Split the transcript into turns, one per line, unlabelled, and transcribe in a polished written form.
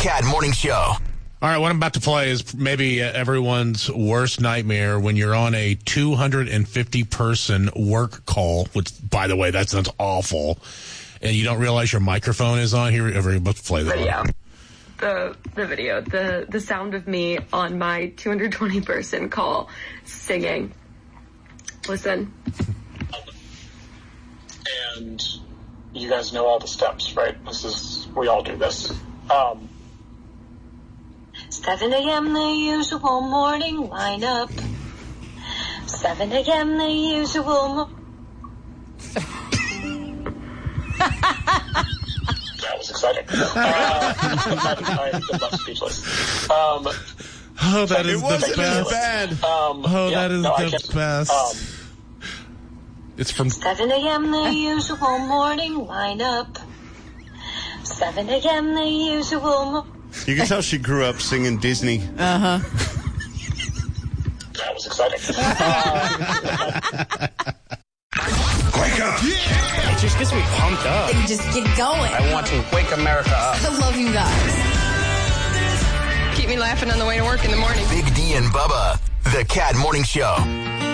Cat Morning Show.
All right, what I'm about to play is maybe everyone's worst nightmare when you're on a 250-person work call, which, by the way, that sounds awful, and you don't realize your microphone is on. Here, we're about to play that
video. The video, the sound of me on my 220-person call singing. Listen.
And you guys know all the steps, right? We all do this.
7 a.m. the usual morning lineup. 7 a.m. the usual
That was exciting. I'm left speechless.
Oh, that is the best.
Bad.
That is the best. It's from
7 a.m. the usual morning lineup. 7 a.m. the usual
You can tell she grew up singing Disney.
That was exciting.
Wake up!
It just gets me pumped up.
They just get going.
I want to wake America up.
I love you guys.
Keep me laughing on the way to work in the morning.
Big D and Bubba, the Cat Morning Show.